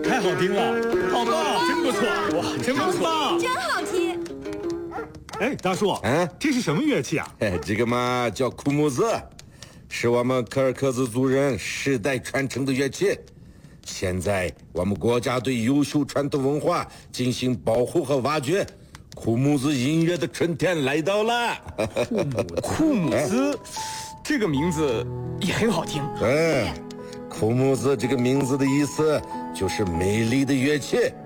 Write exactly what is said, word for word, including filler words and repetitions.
太好听了，好棒，真不错，哇，真不错， 真好听。 哎，大叔， 嗯， 这是什么乐器啊？ 哎，这个嘛叫库木子，是我们柯尔克孜族人世代传承的乐器。现在我们国家对优秀传统文化进行保护和挖掘，库木子音乐的春天来到了。 库姆兹，这个名字也很好听。 嗯，库木子这个名字的意思就是美丽的乐器。